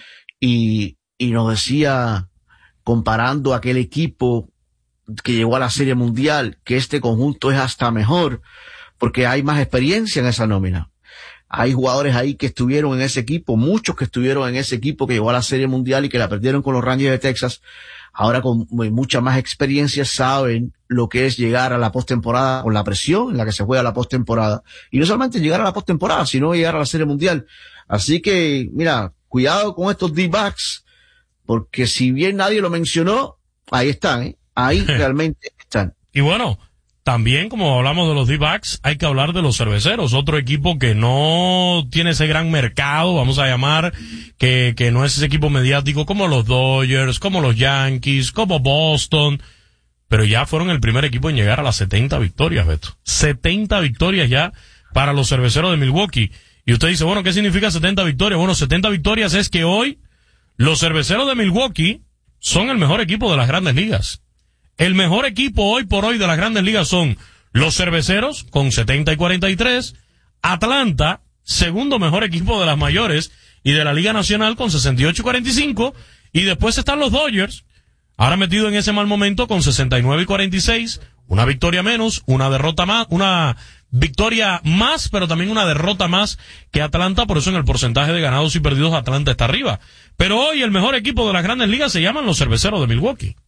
Y, y nos decía, comparando aquel equipo que llegó a la Serie Mundial, que este conjunto es hasta mejor, porque hay más experiencia en esa nómina. Hay jugadores ahí que estuvieron en ese equipo, muchos que estuvieron en ese equipo que llegó a la Serie Mundial y que la perdieron con los Rangers de Texas. Ahora con mucha más experiencia saben lo que es llegar a la postemporada con la presión en la que se juega la postemporada. Y no solamente llegar a la postemporada, sino llegar a la Serie Mundial. Así que, mira, cuidado con estos D-backs, porque si bien nadie lo mencionó, ahí están, ¿eh? Ahí realmente están. Y bueno, también, como hablamos de los D-backs, hay que hablar de los cerveceros, otro equipo que no tiene ese gran mercado, vamos a llamar, que, que no es ese equipo mediático como los Dodgers, como los Yankees, como Boston, pero ya fueron el primer equipo en llegar a las setenta victorias, Beto. setenta victorias ya para los cerveceros de Milwaukee. Y usted dice, bueno, ¿qué significa setenta victorias? Bueno, setenta victorias es que hoy los cerveceros de Milwaukee son el mejor equipo de las grandes ligas. El mejor equipo hoy por hoy de las grandes ligas son los cerveceros con setenta y cuarenta y tres, Atlanta, segundo mejor equipo de las mayores y de la Liga Nacional con sesenta y ocho y cuarenta y cinco, y después están los Dodgers, ahora metido en ese mal momento con sesenta y nueve y cuarenta y seis, una victoria menos, una derrota más, una victoria más, pero también una derrota más que Atlanta, por eso en el porcentaje de ganados y perdidos Atlanta está arriba. Pero hoy el mejor equipo de las grandes ligas se llaman los cerveceros de Milwaukee.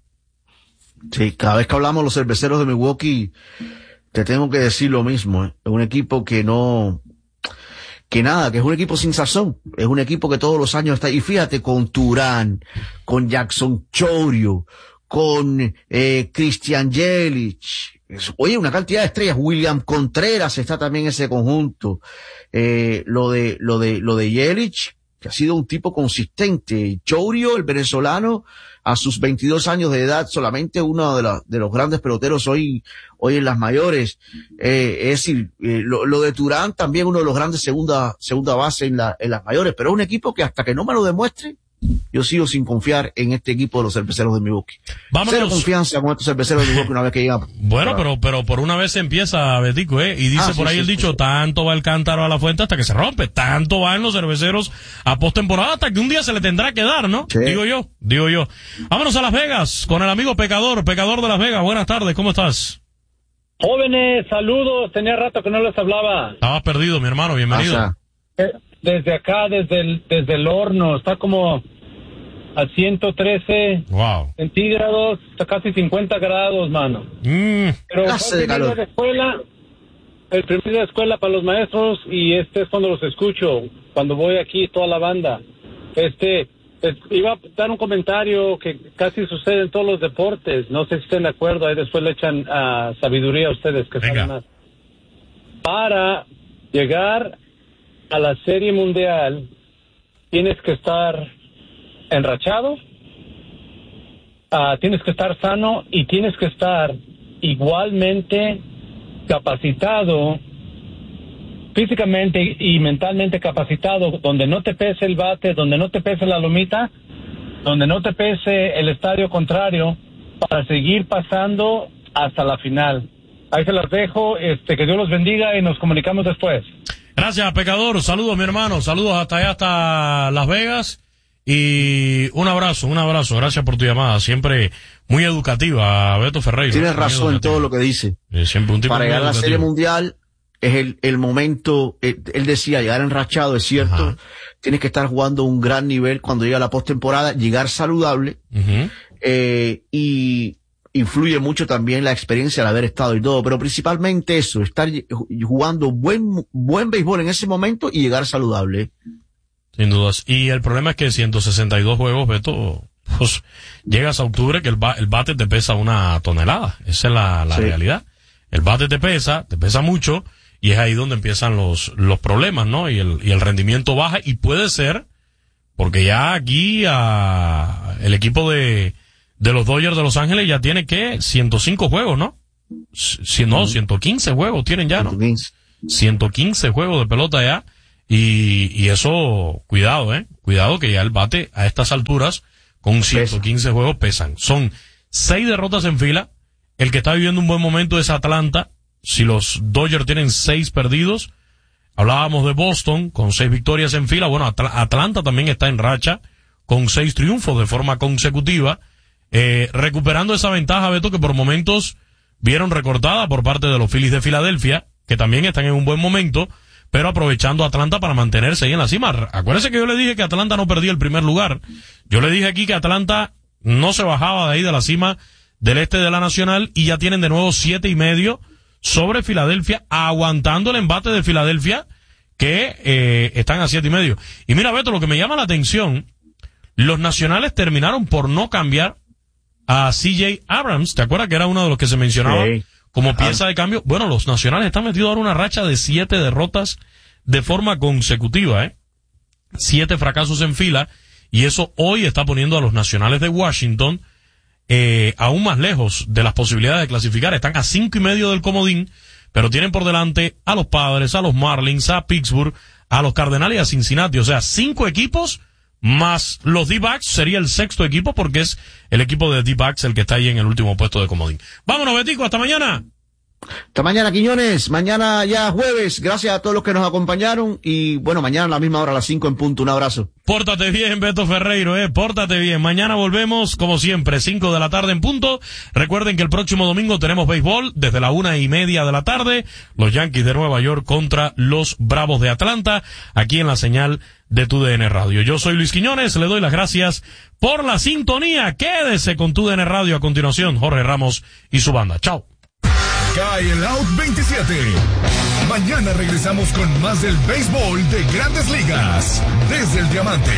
Sí, cada vez que hablamos de los cerveceros de Milwaukee, te tengo que decir lo mismo, ¿eh? Es un equipo que no, que nada, que es un equipo sin sazón, es un equipo que todos los años está, y fíjate, con Turán, con Jackson Chourio, con eh, Christian Yelich, oye, una cantidad de estrellas, William Contreras está también en ese conjunto, eh, lo de, lo de, lo de Yelich, que ha sido un tipo consistente, Chourio, el venezolano, a sus veintidós años de edad, solamente uno de, la, de los grandes peloteros hoy, hoy en las mayores. Eh, es decir, eh, lo, lo de Turán también uno de los grandes segunda, segunda base en la, en las mayores, pero es un equipo que hasta que no me lo demuestre, yo sigo sin confiar en este equipo de los cerveceros de Milwaukee. Vámonos. Cero confianza con estos cerveceros de Milwaukee una vez que llegan. Bueno, pero, pero por una vez se empieza, Betico, eh, y dice Ah, por sí, ahí sí, el sí, dicho, sí. tanto va el cántaro a la fuente hasta que se rompe, tanto van los cerveceros a postemporada hasta que un día se le tendrá que dar, ¿no? Sí. Digo yo, digo yo. Vámonos a Las Vegas con el amigo Pecador, Pecador de Las Vegas. Buenas tardes, ¿cómo estás? Jóvenes, saludos, tenía rato que no les hablaba. Estabas perdido, mi hermano, bienvenido. Eh, Desde acá, desde el, desde el horno, está como a ciento trece Wow. centígrados, está casi cincuenta grados, mano. Mm. Pero Clase fue de el primer día calor. de escuela, el primer día de escuela para los maestros, y este es cuando los escucho, cuando voy aquí toda la banda. Este, es- iba a dar un comentario que casi sucede en todos los deportes, no sé si estén de acuerdo, ahí después le echan a sabiduría a ustedes que Venga. saben más. Para llegar a la Serie Mundial, tienes que estar enrachado, ah, tienes que estar sano y tienes que estar igualmente capacitado, físicamente y mentalmente capacitado, donde no te pese el bate, donde no te pese la lomita, donde no te pese el estadio contrario, para seguir pasando hasta la final. Ahí se las dejo, este, que Dios los bendiga y nos comunicamos después. Gracias, Pecador. Saludos, mi hermano. Saludos hasta allá, hasta Las Vegas. Y un abrazo, un abrazo. Gracias por tu llamada. Siempre muy educativa, Beto Ferreira. Tienes Muy razón en educativa. todo lo que dice. Eh, Siempre un tipo Para muy llegar a la educativo. Serie Mundial es el, el momento, él, él decía, llegar enrachado, es cierto, Ajá. tienes que estar jugando un gran nivel cuando llega la postemporada, llegar saludable, uh-huh. eh, y influye mucho también la experiencia de haber estado y todo, pero principalmente eso, estar jugando buen, buen béisbol en ese momento y llegar saludable. Sin dudas. Y el problema es que ciento sesenta y dos juegos, Beto, pues llegas a octubre que el, ba- el bate te pesa una tonelada. Esa es la, la sí. realidad. El bate te pesa, te pesa mucho, y es ahí donde empiezan los, los problemas, ¿no? Y el, y el rendimiento baja, y puede ser, porque ya aquí, a, el equipo de, de los Dodgers de Los Ángeles ya tiene que ciento cinco juegos, ¿no? Si, no, ciento quince juegos tienen ya, ¿no? ciento quince juegos de pelota ya, y, y eso, cuidado, eh, cuidado que ya el bate a estas alturas, con ciento quince juegos pesan. Son seis derrotas en fila. El que está viviendo un buen momento es Atlanta. Si los Dodgers tienen seis perdidos, hablábamos de Boston con seis victorias en fila. Bueno, Atl- Atlanta también está en racha con seis triunfos de forma consecutiva, eh, recuperando esa ventaja, Beto, que por momentos vieron recortada por parte de los Phillies de Filadelfia, que también están en un buen momento, pero aprovechando a Atlanta para mantenerse ahí en la cima. Acuérdense que yo le dije que Atlanta no perdía el primer lugar. Yo le dije aquí que Atlanta no se bajaba de ahí de la cima del este de la Nacional, y ya tienen de nuevo siete y medio sobre Filadelfia, aguantando el embate de Filadelfia, que eh, están a siete y medio. Y mira, Beto, lo que me llama la atención, los Nacionales terminaron por no cambiar a C J Abrams. ¿Te acuerdas que era uno de los que se mencionaba sí. como pieza ah. de cambio? Bueno, los Nacionales están metidos ahora en una racha de siete derrotas de forma consecutiva, ¿eh? Siete fracasos en fila, y eso hoy está poniendo a los Nacionales de Washington Eh, aún más lejos de las posibilidades de clasificar. Están a cinco y medio del comodín, pero tienen por delante a los Padres, a los Marlins, a Pittsburgh, a los Cardenales y a Cincinnati. O sea, cinco equipos más los D-backs sería el sexto equipo, porque es el equipo de D-backs el que está ahí en el último puesto de comodín. Vámonos, Betico, hasta mañana. Hasta mañana, Quiñones. Mañana ya jueves. Gracias a todos los que nos acompañaron. Y bueno, mañana a la misma hora, a las cinco en punto. Un abrazo. Pórtate bien, Beto Ferreiro, eh. Pórtate bien. Mañana volvemos, como siempre, cinco de la tarde en punto. Recuerden que el próximo domingo tenemos béisbol desde la una y media de la tarde. Los Yankees de Nueva York contra los Bravos de Atlanta, aquí en la señal de Tu D N Radio. Yo soy Luis Quiñones. Le doy las gracias por la sintonía. Quédese con Tu D N Radio. A continuación, Jorge Ramos y su banda. Chao. Cae el Out veintisiete. Mañana regresamos con más del béisbol de Grandes Ligas desde el Diamante.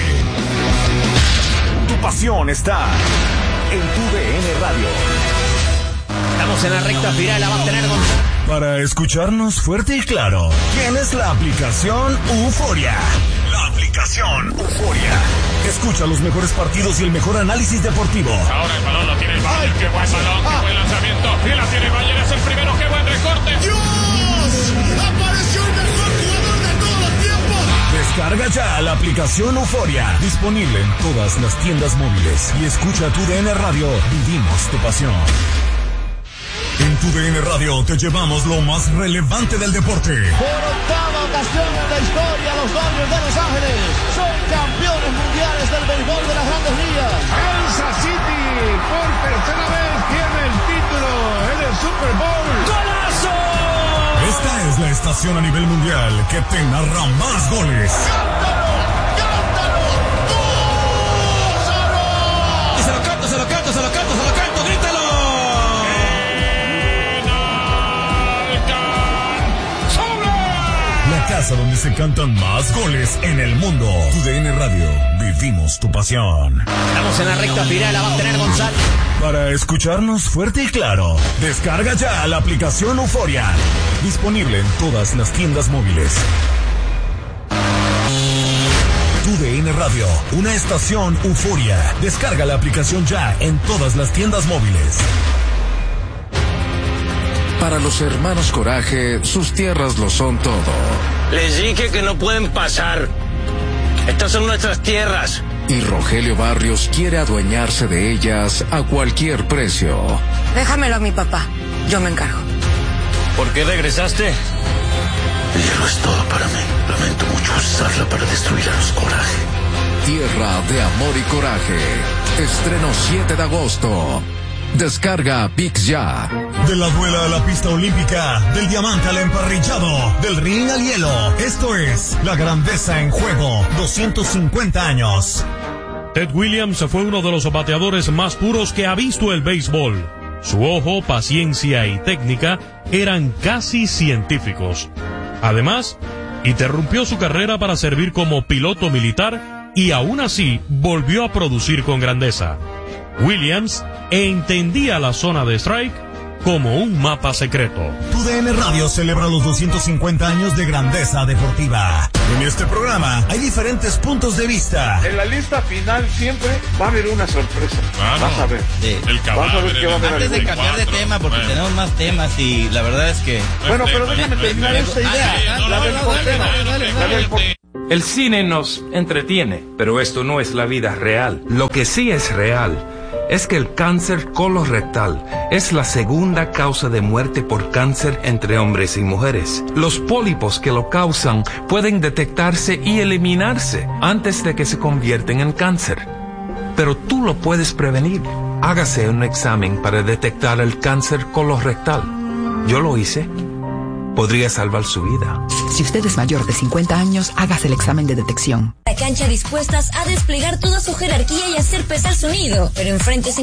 Tu pasión está en Tu D N Radio. Estamos en la recta final, la va a tener con... Para escucharnos fuerte y claro, tienes la aplicación Euforia. La aplicación Euforia. Escucha los mejores partidos y el mejor análisis deportivo. Ahora el balón lo tiene el Bayern. Qué buen balón, qué buen lanzamiento. Y la tiene el Bayern, es el primero. Qué buen recorte. ¡Dios! ¡Apareció el mejor jugador de todos los tiempos! Descarga ya la aplicación Euforia. Disponible en todas las tiendas móviles. Y escucha Tu D N Radio. Vivimos tu pasión. En Tu D N Radio te llevamos lo más relevante del deporte. Por octava ocasión en la historia, los Dodgers de Los Ángeles son campeones mundiales del béisbol de las Grandes Ligas. Kansas City por tercera vez tiene el título en el Super Bowl. ¡Golazo! Esta es la estación a nivel mundial que te narra más goles. ¡Cántalo! ¡Cántalo! ¡Gózalo! Y se lo canto, se lo canto, se lo canto, se lo canto, grítalo. La casa donde se cantan más goles en el mundo. Tu D N Radio. Vivimos tu pasión. Estamos en la recta final, la va a tener Gonzalo. Para escucharnos fuerte y claro, descarga ya la aplicación Euforia. Disponible en todas las tiendas móviles. Tu D N Radio, una estación Euforia. Descarga la aplicación ya en todas las tiendas móviles. Para los hermanos Coraje, sus tierras lo son todo. Les dije que no pueden pasar. Estas son nuestras tierras. Y Rogelio Barrios quiere adueñarse de ellas a cualquier precio. Déjamelo a mi papá, yo me encargo. ¿Por qué regresaste? El hierro es todo para mí. Lamento mucho usarla para destruir a los Coraje. Tierra de Amor y Coraje. Estreno siete de agosto. Descarga ViX ya. De la duela a la pista olímpica, del diamante al emparrillado, del ring al hielo. Esto es La Grandeza en Juego, doscientos cincuenta años. Ted Williams fue uno de los bateadores más puros que ha visto el béisbol. Su ojo, paciencia y técnica eran casi científicos. Además, interrumpió su carrera para servir como piloto militar y aún así volvió a producir con grandeza. Williams entendía la zona de strike como un mapa secreto. Tu D N Radio celebra los doscientos cincuenta años de grandeza deportiva. En este programa hay diferentes puntos de vista. En la lista final siempre va a haber una sorpresa. Claro. Vas a ver. Sí. El Vas a ver qué va a haber. Antes de cambiar de tema, porque bueno. tenemos más temas y la verdad es que... Bueno, pero déjame terminar esta idea. La del portero. El cine nos entretiene, pero esto no es la vida real. Lo que sí es real es que el cáncer colorectal es la segunda causa de muerte por cáncer entre hombres y mujeres. Los pólipos que lo causan pueden detectarse y eliminarse antes de que se convierten en cáncer. Pero tú lo puedes prevenir. Hágase un examen para detectar el cáncer colorectal. Yo lo hice. Podría salvar su vida. Si usted es mayor de cincuenta años, hágase el examen de detección. La cancha dispuestas a desplegar toda su jerarquía y hacer pesar su nido, pero enfrente